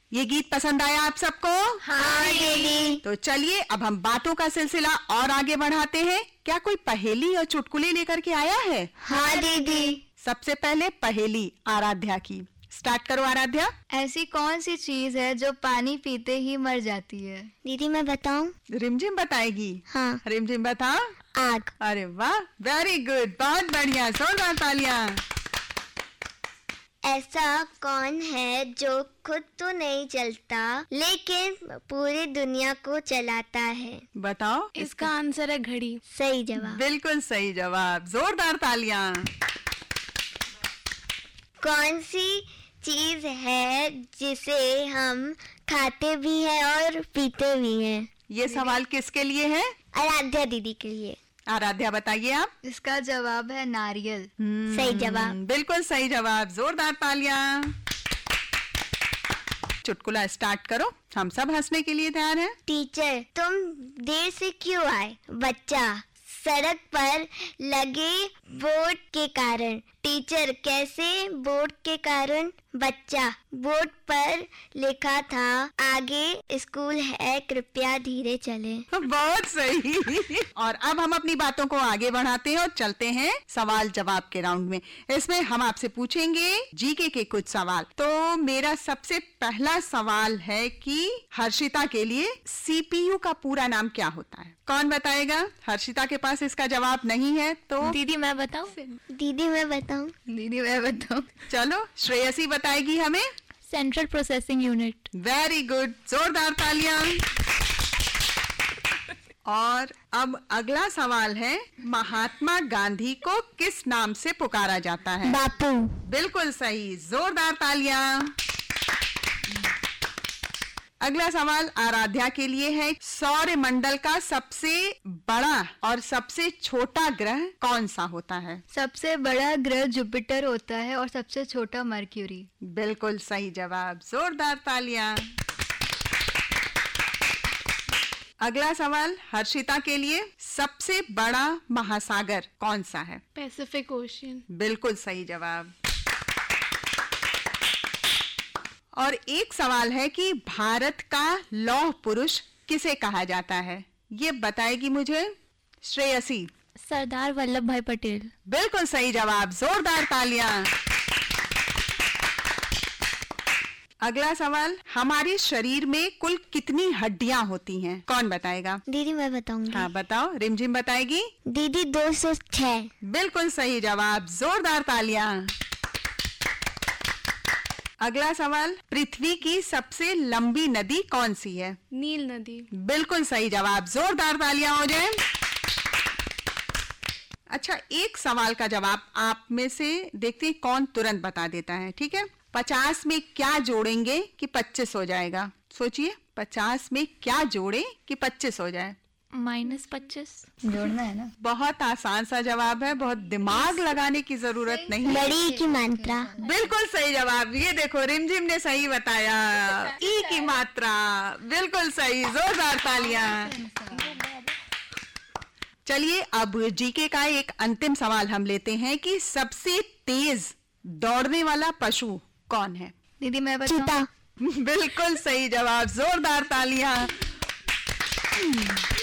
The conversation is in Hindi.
ये गीत पसंद आया आप सबको? हाँ दीदी। तो चलिए अब हम बातों का सिलसिला और आगे बढ़ाते हैं। क्या कोई पहेली और चुटकुले लेकर के आया है? हाँ दीदी। सबसे पहले पहेली आराध्या की। स्टार्ट करो आराध्या। ऐसी कौन सी चीज है जो पानी पीते ही मर जाती है? दीदी मैं बताऊं? रिमझिम बताएगी। हाँ। रिमझिम बता। आग। अरे वाह, वेरी गुड, बहुत बढ़िया, जोरदार तालियां। ऐसा कौन है जो खुद तो नहीं चलता लेकिन पूरी दुनिया को चलाता है? बताओ। इसका आंसर है घड़ी। सही जवाब। बिल्कुल सही जवाब, जोरदार तालियां। कौन सी चीज है जिसे हम खाते भी हैं और पीते भी हैं? ये सवाल किसके लिए है? आराध्या दीदी के लिए। आराध्या बताइए आप। इसका जवाब है नारियल। सही जवाब। बिल्कुल सही जवाब, जोरदार तालियां। चुटकुला स्टार्ट करो, हम सब हंसने के लिए तैयार हैं। टीचर तुम देर से क्यों आए? बच्चा सड़क पर लगे बोर्ड के कारण। टीचर कैसे बोर्ड के कारण? बच्चा बोर्ड पर लिखा था आगे स्कूल है कृपया धीरे चले। बहुत सही। और अब हम अपनी बातों को आगे बढ़ाते हैं और चलते हैं सवाल जवाब के राउंड में। इसमें हम आपसे पूछेंगे जीके के कुछ सवाल। तो मेरा सबसे पहला सवाल है कि हर्षिता के लिए सीपीयू का पूरा नाम क्या होता है? कौन बताएगा? हर्षिता के पास इसका जवाब नहीं है तो दीदी मैं बताऊं? दीदी मैं बताऊं? दीदी मैं बताऊं? चलो श्रेयसी बताएगी हमें। Central processing unit. Very good, जोरदार तालियां। और अब अगला सवाल है, महात्मा गांधी को किस नाम से पुकारा जाता है? बापू। बिल्कुल सही, जोरदार तालियां। अगला सवाल आराध्या के लिए है, सौर मंडल का सबसे बड़ा और सबसे छोटा ग्रह कौन सा होता है? सबसे बड़ा ग्रह जुपिटर होता है और सबसे छोटा मर्क्यूरी। बिल्कुल सही जवाब, जोरदार तालियां। अगला सवाल हर्षिता के लिए, सबसे बड़ा महासागर कौन सा है? Pacific ocean. बिल्कुल सही जवाब। और एक सवाल है कि भारत का लौह पुरुष किसे कहा जाता है? ये बताएगी मुझे श्रेयसी। सरदार वल्लभ भाई पटेल। बिल्कुल सही जवाब, जोरदार तालियां। अगला सवाल, हमारे शरीर में कुल कितनी हड्डियां होती हैं? कौन बताएगा? दीदी मैं बताऊंगी। हाँ बताओ, रिमझिम बताएगी। दीदी 206। बिल्कुल सही जवाब, जोरदार तालियां। अगला सवाल, पृथ्वी की सबसे लंबी नदी कौन सी है? नील नदी। बिल्कुल सही जवाब, जोरदार तालियां हो जाए। अच्छा, एक सवाल का जवाब आप में से देखते हैं कौन तुरंत बता देता है, ठीक है? 50 में क्या जोड़ेंगे कि 25 हो जाएगा? सोचिए, 50 में क्या जोड़े कि 25 हो जाए? -25 जोड़ना है ना। बहुत आसान सा जवाब है, बहुत दिमाग लगाने की जरूरत नहीं। बड़ी की मात्रा। बिल्कुल सही जवाब। ये देखो रिमझिम ने सही बताया, ई की मात्रा। बिल्कुल सही, जोरदार तालियां। चलिए अब जीके का एक अंतिम सवाल हम लेते हैं कि सबसे तेज दौड़ने वाला पशु कौन है? दीदी मैं बताऊं? चीता। बिल्कुल सही जवाब, जोरदार तालियां।